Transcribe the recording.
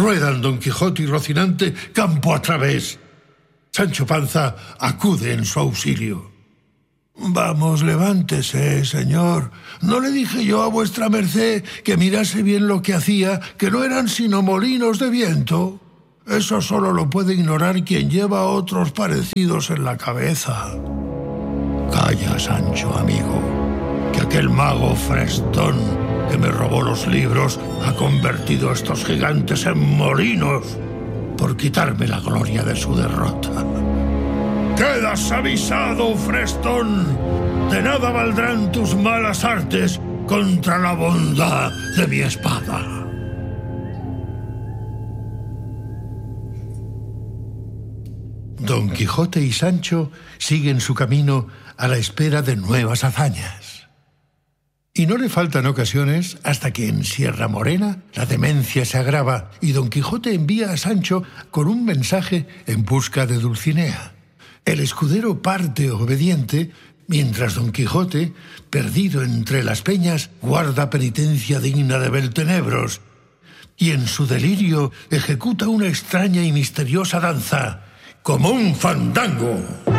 Ruedan Don Quijote y Rocinante campo a través. Sancho Panza acude en su auxilio. «Vamos, levántese, señor. ¿No le dije yo a vuestra merced que mirase bien lo que hacía, que no eran sino molinos de viento? Eso solo lo puede ignorar quien lleva otros parecidos en la cabeza». «Calla, Sancho, amigo, que aquel mago Frestón que me robó los libros ha convertido a estos gigantes en molinos por quitarme la gloria de su derrota». «Quedas avisado, Frestón. De nada valdrán tus malas artes contra la bondad de mi espada». Don Quijote y Sancho siguen su camino a la espera de nuevas hazañas. Y no le faltan ocasiones hasta que en Sierra Morena la demencia se agrava y Don Quijote envía a Sancho con un mensaje en busca de Dulcinea. El escudero parte obediente, mientras Don Quijote, perdido entre las peñas, guarda penitencia digna de Beltenebros, y en su delirio ejecuta una extraña y misteriosa danza, como un fandango.